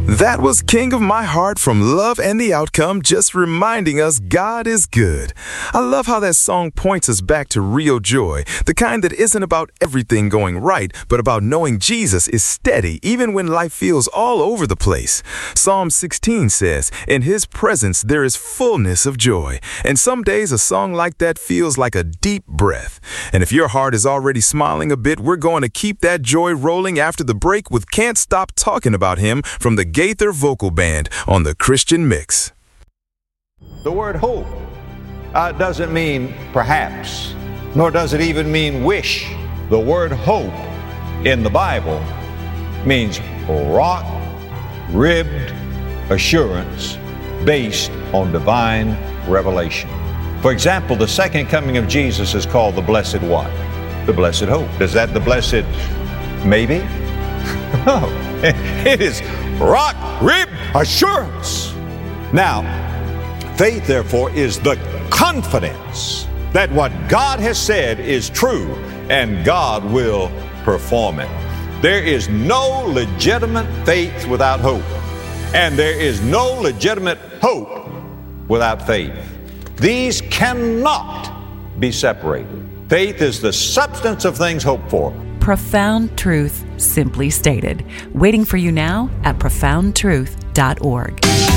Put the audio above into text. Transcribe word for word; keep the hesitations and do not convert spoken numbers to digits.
That was King of My Heart from Love and the Outcome, just reminding us God is good. I love how that song points us back to real joy, the kind that isn't about everything going right, but about knowing Jesus is steady even when life feels all over the place. Psalm sixteen says, "In His presence there is fullness of joy." And some days a song like that feels like a deep breath. And if your heart is already smiling a bit, we're going to keep that joy rolling after the break with Can't Stop Talking About Him from the Gaither Vocal Band on the Christian Mix. The word hope uh, doesn't mean perhaps, nor does it even mean wish. The word hope in the Bible means rock-ribbed assurance based on divine revelation. For example, the second coming of Jesus is called the blessed what? The blessed hope. Is that the blessed maybe? No, it is rock-ribbed assurance. Now, faith, therefore, is the confidence that what God has said is true and God will perform it. There is no legitimate faith without hope, and there is no legitimate hope without faith. These cannot be separated. Faith is the substance of things hoped for. Profound truth, simply stated. Waiting for you now at profound truth dot org.